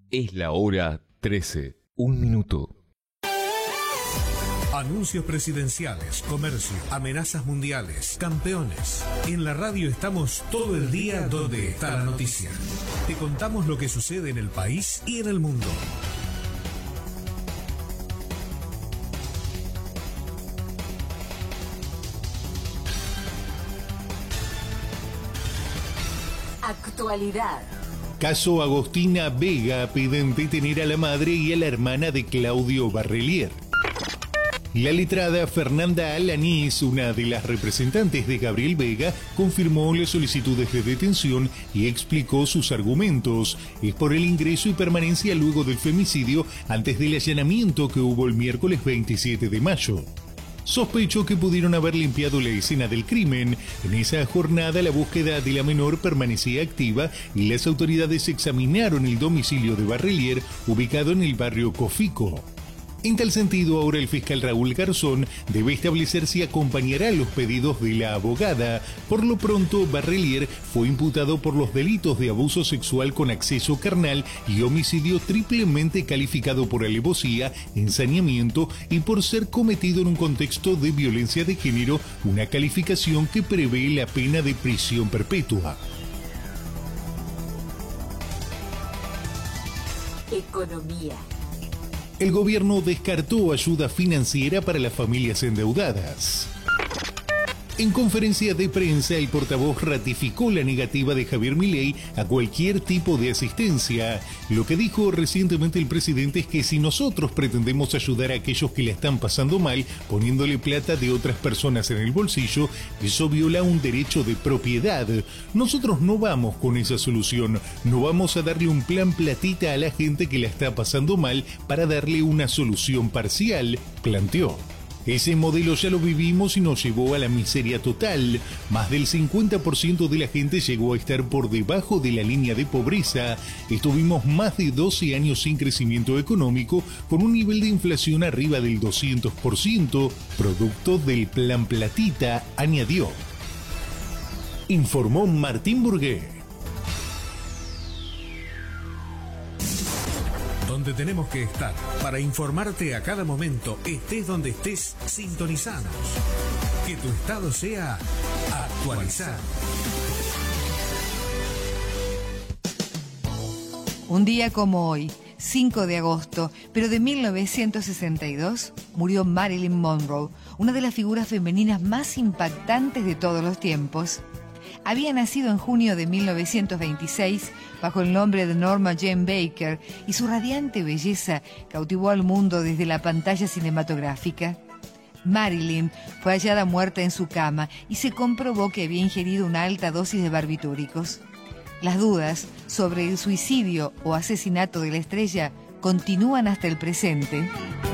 Es la hora 13, 1 minuto. Anuncios presidenciales, comercio, amenazas mundiales, campeones. En la radio estamos todo el día donde está la noticia. Te contamos lo que sucede en el país y en el mundo. Actualidad. Caso Agostina Vega, piden detener a la madre y a la hermana de Claudio Barrelier. La letrada Fernanda Alanís, una de las representantes de Gabriel Vega, confirmó las solicitudes de detención y explicó sus argumentos. Es por el ingreso y permanencia luego del femicidio antes del allanamiento que hubo el miércoles 27 de mayo. Sospechó que pudieron haber limpiado la escena del crimen. En esa jornada la búsqueda de la menor permanecía activa y las autoridades examinaron el domicilio de Barrelier, ubicado en el barrio Cofico. En tal sentido, ahora el fiscal Raúl Garzón debe establecer si acompañará los pedidos de la abogada. Por lo pronto, Barrelier fue imputado por los delitos de abuso sexual con acceso carnal y homicidio triplemente calificado por alevosía, ensañamiento y por ser cometido en un contexto de violencia de género, una calificación que prevé la pena de prisión perpetua. Economía. El gobierno descartó ayuda financiera para las familias endeudadas. En conferencia de prensa, el portavoz ratificó la negativa de Javier Milei a cualquier tipo de asistencia. Lo que dijo recientemente el presidente es que si nosotros pretendemos ayudar a aquellos que la están pasando mal, poniéndole plata de otras personas en el bolsillo, eso viola un derecho de propiedad. Nosotros no vamos con esa solución, no vamos a darle un plan platita a la gente que la está pasando mal para darle una solución parcial, planteó. Ese modelo ya lo vivimos y nos llevó a la miseria total. Más del 50% de la gente llegó a estar por debajo de la línea de pobreza. Estuvimos más de 12 años sin crecimiento económico, con un nivel de inflación arriba del 200%, producto del plan platita, añadió. Informó Martín Burgué. Donde tenemos que estar para informarte a cada momento, estés donde estés, sintonizanos. Que tu estado sea actualizado. Un día como hoy, 5 de agosto, pero de 1962, murió Marilyn Monroe, una de las figuras femeninas más impactantes de todos los tiempos. Había nacido en junio de 1926 bajo el nombre de Norma Jane Baker y su radiante belleza cautivó al mundo desde la pantalla cinematográfica. Marilyn fue hallada muerta en su cama y se comprobó que había ingerido una alta dosis de barbitúricos. Las dudas sobre el suicidio o asesinato de la estrella continúan hasta el presente.